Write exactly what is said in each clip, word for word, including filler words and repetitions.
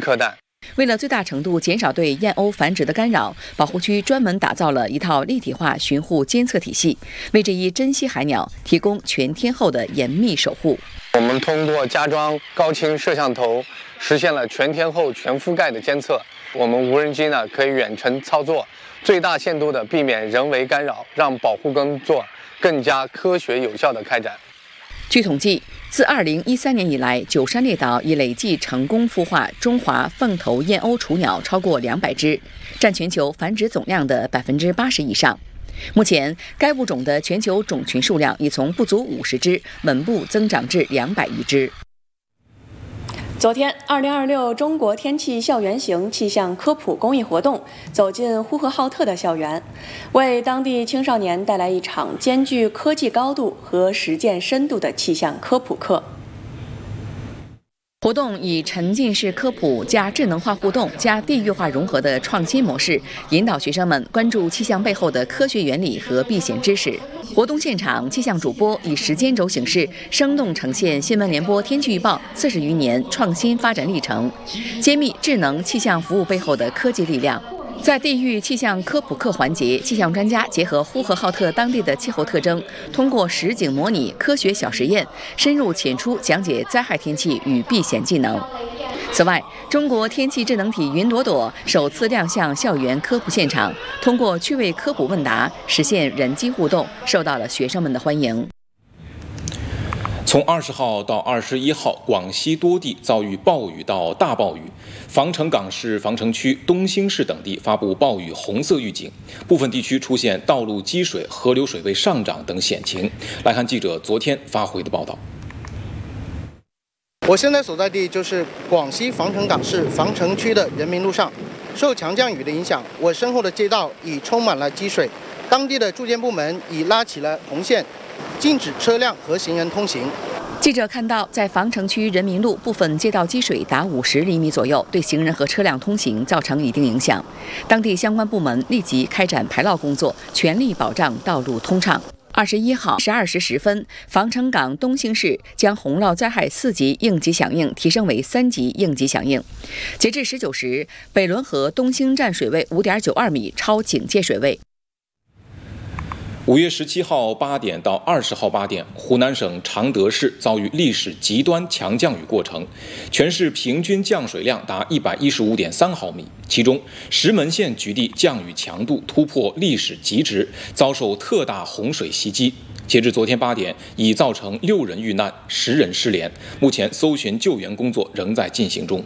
颗蛋。 为了最大程度减少对燕鸥繁殖的干扰，保护区专门打造了一套立体化巡护监测体系，为这一珍稀海鸟提供全天候的严密守护。 我们通过加装高清摄像头，实现了全天候全覆盖的监测。我们无人机呢可以远程操作，最大限度地避免人为干扰，让保护工作更加科学有效地开展。 据统计，自二零一三年以来，九山列岛已累计成功孵化中华凤头燕鸥雏鸟超过两百只，占全球繁殖总量的百分之八十以上。目前，该物种的全球种群数量已从不足五十只稳步增长至两百余只。 昨天，二零二六中国天气校园行气象科普公益活动走进呼和浩特的校园，为当地青少年带来一场兼具科技高度和实践深度的气象科普课。 活动以沉浸式科普加智能化互动加地域化融合的创新模式，引导学生们关注气象背后的科学原理和避险知识。活动现场，气象主播以时间轴形式生动呈现新闻联播天气预报四十余年创新发展历程，揭秘智能气象服务背后的科技力量。在地域气象科普课环节，气象专家结合呼和浩特当地的气候特征，通过实景模拟、科学小实验，深入浅出讲解灾害天气与避险技能。此外，中国天气智能体云朵朵首次亮相校园科普现场，通过趣味科普问答，实现人机互动，受到了学生们的欢迎。 从二十号到二十一号，广西多地遭遇暴雨到大暴雨，防城港市、防城区、东兴市等地发布暴雨红色预警，部分地区出现道路积水、河流水位上涨等险情。来看记者昨天发回的报道。 我现在所在地就是广西防城港市防城区的人民路上，受强降雨的影响，我身后的街道已充满了积水，当地的住建部门已拉起了红线，禁止车辆和行人通行。 记者看到，在防城区人民路部分街道积水达五十厘米左右，对行人和车辆通行造成一定影响。当地相关部门立即开展排涝工作，全力保障道路通畅。二十一号十二时十分，防城港东兴市将洪涝灾害四级应急响应提升为三级应急响应。截至十九时，北仑河东兴站水位五点九二米，超警戒水位。 五月十七号八点到二十号八点，湖南省常德市遭遇历史极端强降雨过程，全市平均降水量达一百一十五点三毫米，其中石门县局地降雨强度突破历史极值，遭受特大洪水袭击。截至昨天八点，已造成六人遇难，十人失联。目前搜寻救援工作仍在进行中。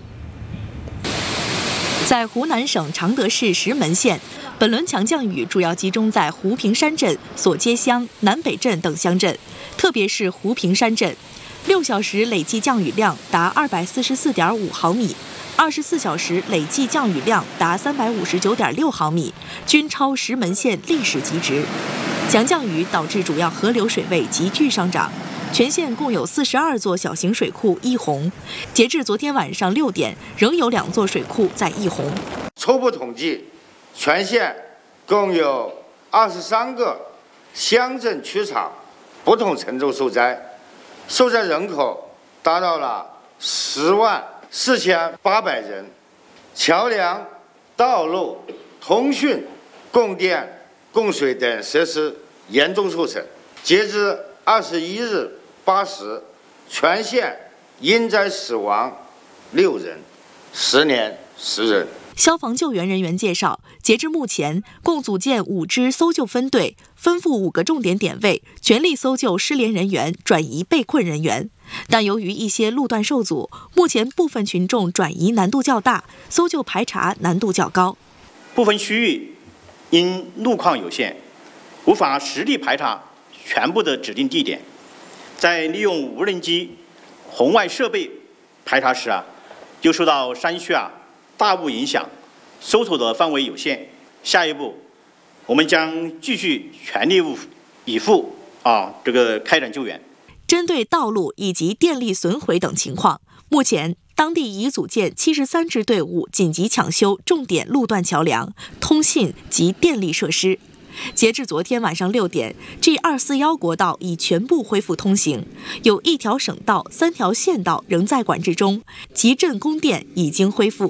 在湖南省常德市石门县，本轮强降雨主要集中在湖平山镇、索街乡、南北镇等乡镇，特别是湖平山镇，六小时累计降雨量达二百四十四点五毫米，二十四小时累计降雨量达三百五十九点六毫米，均超石门县历史极值。强降雨导致主要河流水位急剧上涨，全县共有四十二座小型水库溢洪，截至昨天晚上六点，仍有两座水库在溢洪。 初步统计，全县共有二十三个乡镇区场不同程度受灾，受灾人口达到了十万四千八百人，桥梁、道路、通讯、供电、供水等设施严重受损。截至二十一日八时，全县因灾死亡六人，十年十人。 消防救援人员介绍，截至目前，共组建五支搜救分队，分赴五个重点点位，全力搜救失联人员、转移被困人员。但由于一些路段受阻，目前部分群众转移难度较大，搜救排查难度较高。 部分区域因路况有限，无法实地排查全部的指定地点，在利用无人机、红外设备排查时啊，就受到山区啊大雾影响，搜索的范围有限。下一步，我们将继续全力以赴啊，这个开展救援。 针对道路以及电力损毁等情况，目前当地已组建七十三支队伍，紧急抢修重点路段桥梁、通信及电力设施。截至昨天晚上六点 ，G 二四一国道已全部恢复通行，有一条省道、三条县道仍在管制中，集镇供电已经恢复。